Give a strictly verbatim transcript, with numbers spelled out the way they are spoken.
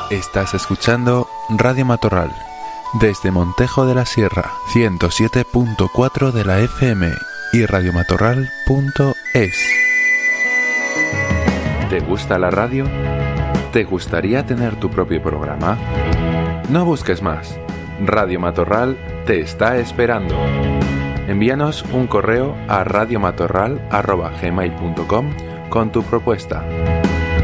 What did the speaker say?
Estás escuchando Radio Matorral, desde Montejo de la Sierra, ciento siete punto cuatro de la F M y radiomatorral punto es. ¿Te gusta la radio? ¿Te gustaría tener tu propio programa? No busques más. Radio Matorral te está esperando. Envíanos un correo a radiomatorral arroba gmail punto com con tu propuesta.